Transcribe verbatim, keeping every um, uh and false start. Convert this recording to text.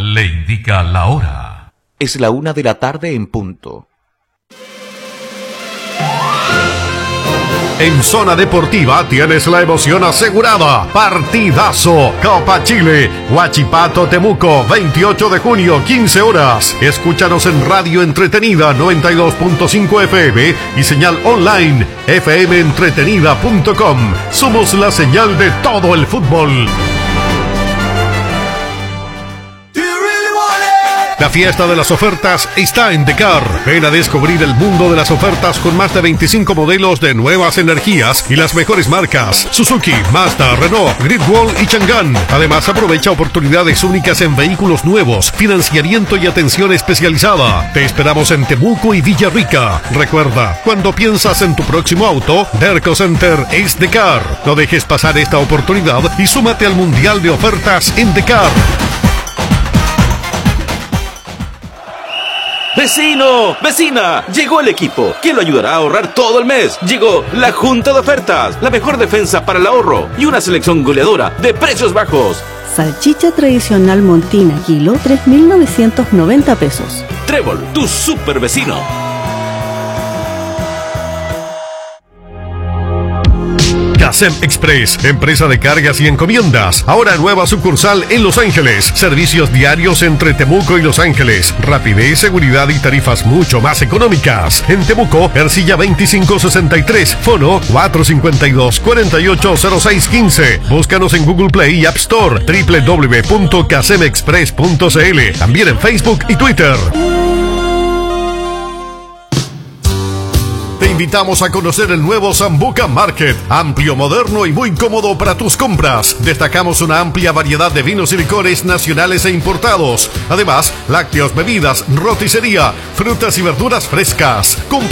le indica la hora. Es la una de la tarde en punto. En Zona Deportiva tienes la emoción asegurada. Partidazo. Copa Chile. Huachipato, Temuco. veintiocho de junio, quince horas. Escúchanos en Radio Entretenida noventa y dos punto cinco F M y señal online f m entretenida punto com. Somos la señal de todo el fútbol. La fiesta de las ofertas está en Decar. Ven a descubrir el mundo de las ofertas con más de veinticinco modelos de nuevas energías y las mejores marcas: Suzuki, Mazda, Renault, Greatwall y Chang'an. Además, aprovecha oportunidades únicas en vehículos nuevos, financiamiento y atención especializada. Te esperamos en Temuco y Villarrica. Recuerda, cuando piensas en tu próximo auto, Derco Center es Decar. No dejes pasar esta oportunidad y súmate al Mundial de Ofertas en Decar. ¡Vecino! ¡Vecina! Llegó el equipo que lo ayudará a ahorrar todo el mes. Llegó la Junta de Ofertas, la mejor defensa para el ahorro y una selección goleadora de precios bajos. Salchicha tradicional Montina, kilo, tres mil novecientos noventa pesos. Trébol, tu super vecino. Casem Express, empresa de cargas y encomiendas. Ahora nueva sucursal en Los Ángeles. Servicios diarios entre Temuco y Los Ángeles. Rapidez, seguridad y tarifas mucho más económicas. En Temuco, Ercilla veinticinco sesenta y tres. Fono cuatro cinco dos, cuatro ocho cero seis uno cinco. Búscanos en Google Play y App Store. doble u doble u doble u punto casem express punto c l. También en Facebook y Twitter. Te invitamos a conocer el nuevo Sambuca Market, amplio, moderno y muy cómodo para tus compras. Destacamos una amplia variedad de vinos y licores nacionales e importados. Además, lácteos, bebidas, roticería, frutas y verduras frescas. Compra